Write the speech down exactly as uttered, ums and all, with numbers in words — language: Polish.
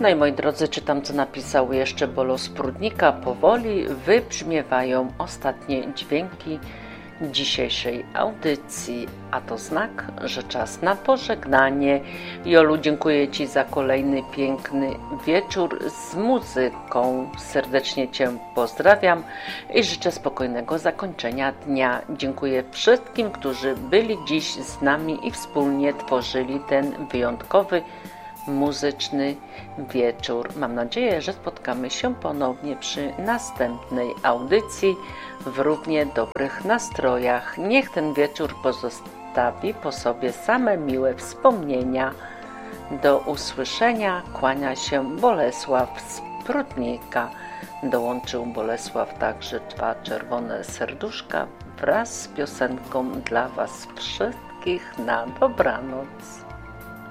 No i moi drodzy, czytam, co napisał jeszcze Bolo z Prudnika. Powoli wybrzmiewają ostatnie dźwięki dzisiejszej audycji, a to znak, że czas na pożegnanie. Jolu, dziękuję Ci za kolejny piękny wieczór z muzyką. Serdecznie Cię pozdrawiam i życzę spokojnego zakończenia dnia. Dziękuję wszystkim, którzy byli dziś z nami i wspólnie tworzyli ten wyjątkowy muzyczny wieczór. Mam nadzieję, że spotkamy się ponownie przy następnej audycji w równie dobrych nastrojach. Niech ten wieczór pozostawi po sobie same miłe wspomnienia. Do usłyszenia. Kłania się Bolesław z Prudnika. Dołączył Bolesław także dwa czerwone serduszka wraz z piosenką dla Was wszystkich na dobranoc.